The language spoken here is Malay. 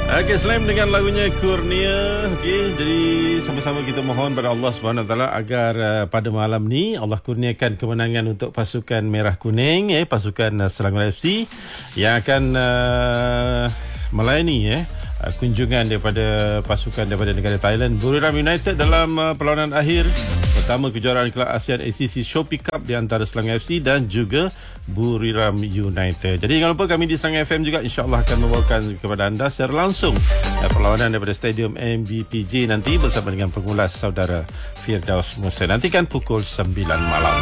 Okey, selain dengan lagunya Kurnia. Okey, jadi sama-sama kita mohon pada Allah Subhanahu Wa Taala agar pada malam ni Allah kurniakan kemenangan untuk pasukan Merah Kuning, pasukan Selangor FC yang akan melayani kunjungan daripada pasukan daripada negara Thailand, Buriram United, dalam perlawanan akhir pertama kejuaraan Kelab ASEAN ACC Shopee Cup di antara Selangor FC dan juga Buriram United. Jadi jangan lupa kami di Selangor FM juga insya-Allah akan membawakan kepada anda secara langsung perlawanan daripada Stadium MBPJ nanti bersama dengan pengulas saudara Firdaus Musa. Nantikan pukul 9 malam.